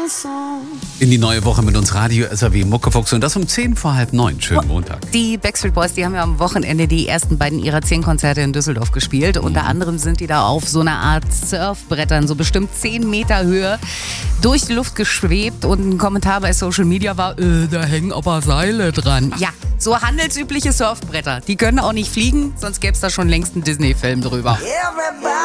In die neue Woche mit uns Radio SAW Muckefuchs und das um 8:10. Schönen Montag. Die Backstreet Boys, die haben ja am Wochenende die ersten beiden ihrer 10 Konzerte in Düsseldorf gespielt. Unter anderem sind die da auf so einer Art Surfbrettern, so bestimmt 10 Meter Höhe, durch die Luft geschwebt und ein Kommentar bei Social Media war, da hängen aber Seile dran. Ja, so handelsübliche Surfbretter, die können auch nicht fliegen, sonst gäbe es da schon längst einen Disney-Film drüber.